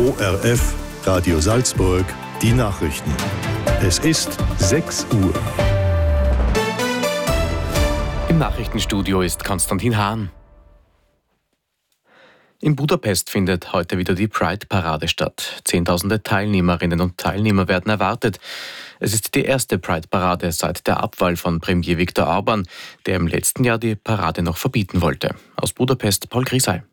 ORF Radio Salzburg, die Nachrichten. Es ist 6 Uhr. Im Nachrichtenstudio ist Konstantin Hahn. In Budapest findet heute wieder die Pride-Parade statt. Zehntausende Teilnehmerinnen und Teilnehmer werden erwartet. Es ist die erste Pride-Parade seit der Abwahl von Premier Viktor Orbán, der im letzten Jahr die Parade noch verbieten wollte. Aus Budapest Paul Grisey.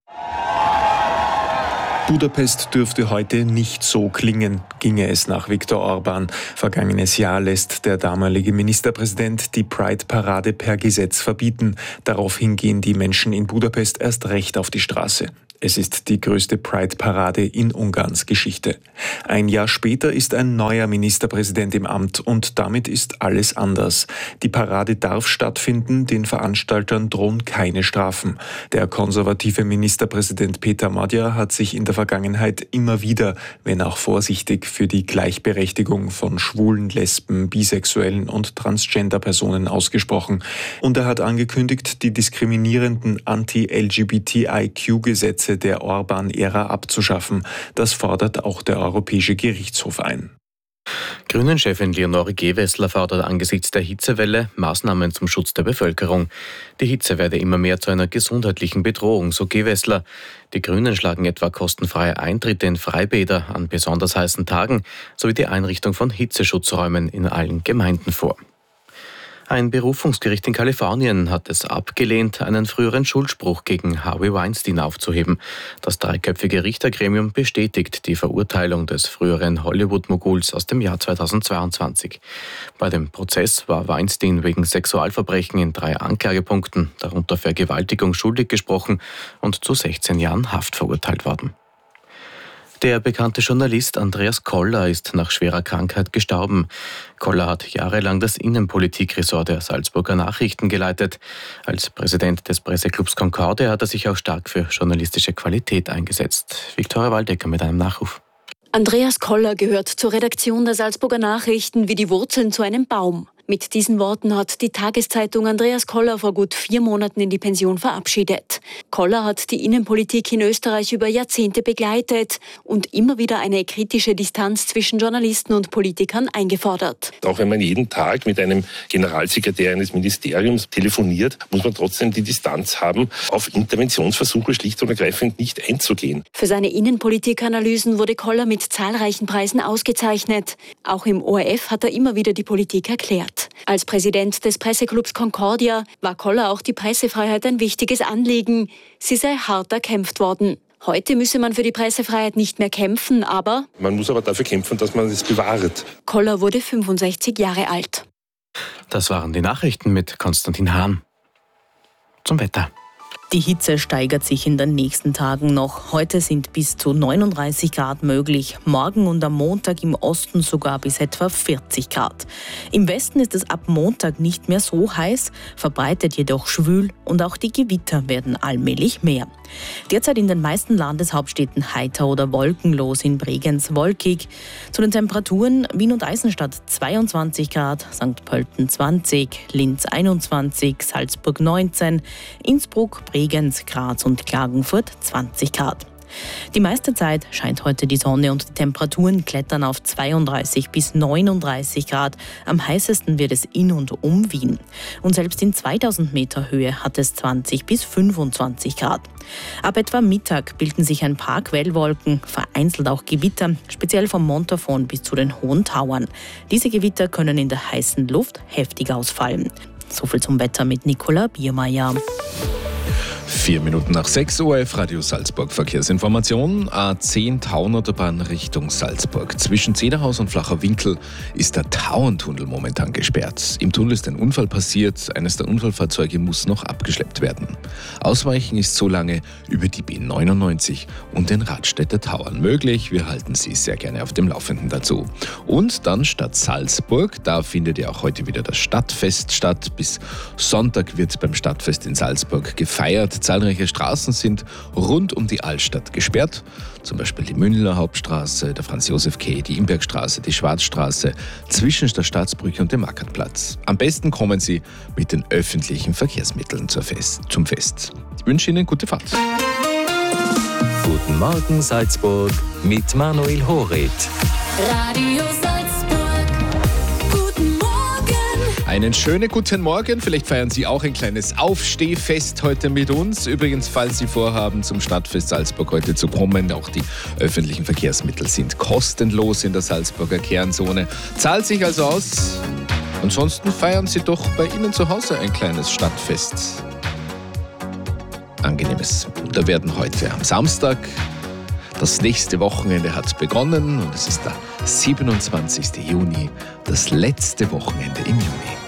Budapest dürfte heute nicht so klingen, ginge es nach Viktor Orbán. Vergangenes Jahr lässt der damalige Ministerpräsident die Pride-Parade per Gesetz verbieten. Daraufhin gehen die Menschen in Budapest erst recht auf die Straße. Es ist die größte Pride-Parade in Ungarns Geschichte. Ein Jahr später ist ein neuer Ministerpräsident im Amt und damit ist alles anders. Die Parade darf stattfinden, den Veranstaltern drohen keine Strafen. Der konservative Ministerpräsident Peter Magyar hat sich in der Vergangenheit immer wieder, wenn auch vorsichtig, für die Gleichberechtigung von Schwulen, Lesben, Bisexuellen und Transgender-Personen ausgesprochen. Und er hat angekündigt, die diskriminierenden Anti-LGBTIQ-Gesetze der Orbán-Ära abzuschaffen. Das fordert auch der Europäische Gerichtshof ein. Grünen-Chefin Leonore Gewessler fordert angesichts der Hitzewelle Maßnahmen zum Schutz der Bevölkerung. Die Hitze werde immer mehr zu einer gesundheitlichen Bedrohung, so Gewessler. Die Grünen schlagen etwa kostenfreie Eintritte in Freibäder an besonders heißen Tagen sowie die Einrichtung von Hitzeschutzräumen in allen Gemeinden vor. Ein Berufungsgericht in Kalifornien hat es abgelehnt, einen früheren Schuldspruch gegen Harvey Weinstein aufzuheben. Das dreiköpfige Richtergremium bestätigt die Verurteilung des früheren Hollywood-Moguls aus dem Jahr 2022. Bei dem Prozess war Weinstein wegen Sexualverbrechen in 3 Anklagepunkten, darunter Vergewaltigung, schuldig gesprochen und zu 16 Jahren Haft verurteilt worden. Der bekannte Journalist Andreas Koller ist nach schwerer Krankheit gestorben. Koller hat jahrelang das Innenpolitikressort der Salzburger Nachrichten geleitet. Als Präsident des Presseclubs Concorde hat er sich auch stark für journalistische Qualität eingesetzt. Viktoria Waldecker mit einem Nachruf. Andreas Koller gehört zur Redaktion der Salzburger Nachrichten wie die Wurzeln zu einem Baum. Mit diesen Worten hat die Tageszeitung Andreas Koller vor gut 4 Monaten in die Pension verabschiedet. Koller hat die Innenpolitik in Österreich über Jahrzehnte begleitet und immer wieder eine kritische Distanz zwischen Journalisten und Politikern eingefordert. Auch wenn man jeden Tag mit einem Generalsekretär eines Ministeriums telefoniert, muss man trotzdem die Distanz haben, auf Interventionsversuche schlicht und ergreifend nicht einzugehen. Für seine Innenpolitikanalysen wurde Koller mit zahlreichen Preisen ausgezeichnet. Auch im ORF hat er immer wieder die Politik erklärt. Als Präsident des Presseclubs Concordia war Koller auch die Pressefreiheit ein wichtiges Anliegen. Sie sei hart erkämpft worden. Heute müsse man für die Pressefreiheit nicht mehr kämpfen, aber... Man muss aber dafür kämpfen, dass man es bewahrt. Koller wurde 65 Jahre alt. Das waren die Nachrichten mit Konstantin Hahn. Zum Wetter. Die Hitze steigert sich in den nächsten Tagen noch. Heute sind bis zu 39 Grad möglich. Morgen und am Montag im Osten sogar bis etwa 40 Grad. Im Westen ist es ab Montag nicht mehr so heiß, verbreitet jedoch schwül und auch die Gewitter werden allmählich mehr. Derzeit in den meisten Landeshauptstädten heiter oder wolkenlos, in Bregenz wolkig. Zu den Temperaturen: Wien und Eisenstadt 22 Grad, St. Pölten 20, Linz 21, Salzburg 19, Innsbruck, Bregenz, Graz und Klagenfurt 20 Grad. Die meiste Zeit scheint heute die Sonne und die Temperaturen klettern auf 32 bis 39 Grad. Am heißesten wird es in und um Wien. Und selbst in 2000 Meter Höhe hat es 20 bis 25 Grad. Ab etwa Mittag bilden sich ein paar Quellwolken, vereinzelt auch Gewitter, speziell vom Montafon bis zu den Hohen Tauern. Diese Gewitter können in der heißen Luft heftig ausfallen. Soviel zum Wetter mit Nicola Biermeier. 4 Minuten nach 6 Uhr, Radio Salzburg Verkehrsinformation. A10 Tauenautobahn Richtung Salzburg. Zwischen Zederhaus und Flacher Winkel ist der Tauerntunnel momentan gesperrt. Im Tunnel ist ein Unfall passiert. Eines der Unfallfahrzeuge muss noch abgeschleppt werden. Ausweichen ist so lange über die B99 und den Radstädter Tauern möglich. Wir halten Sie sehr gerne auf dem Laufenden dazu. Und dann Stadt Salzburg. Da findet ja auch heute wieder das Stadtfest statt. Bis Sonntag wird beim Stadtfest in Salzburg gefeiert. Zahlreiche Straßen sind rund um die Altstadt gesperrt. Zum Beispiel die Münchner Hauptstraße, der Franz-Josef-Quai, die Imbergstraße, die Schwarzstraße, zwischen der Staatsbrücke und dem Marktplatz. Am besten kommen Sie mit den öffentlichen Verkehrsmitteln zum Fest. Ich wünsche Ihnen gute Fahrt. Guten Morgen Salzburg. mit Manuel Horet. Radio Salzburg. Guten Morgen. Einen schönen guten Morgen. Vielleicht feiern Sie auch ein kleines Aufstehfest heute mit uns. Übrigens, falls Sie vorhaben, zum Stadtfest Salzburg heute zu kommen, auch die öffentlichen Verkehrsmittel sind kostenlos in der Salzburger Kernzone. Zahlt sich also aus. Ansonsten feiern Sie doch bei Ihnen zu Hause ein kleines Stadtfest. Angenehmes. Da werden heute am Samstag, das nächste Wochenende hat begonnen und es ist der 27. Juni, das letzte Wochenende im Juni.